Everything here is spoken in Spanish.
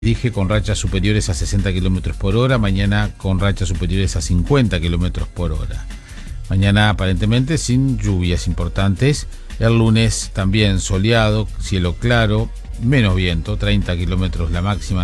Dije con rachas superiores a 60 km por hora, mañana con rachas superiores a 50 km por hora. Mañana aparentemente sin lluvias importantes. El lunes también soleado, cielo claro, menos viento, 30 km la máxima.